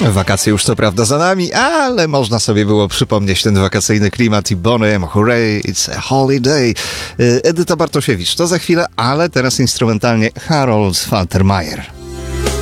Wakacje już co prawda za nami, ale można sobie było przypomnieć ten wakacyjny klimat i Boney M. Hooray, it's a holiday. Edyta Bartosiewicz, to za chwilę, ale teraz instrumentalnie Harold Faltermeyer.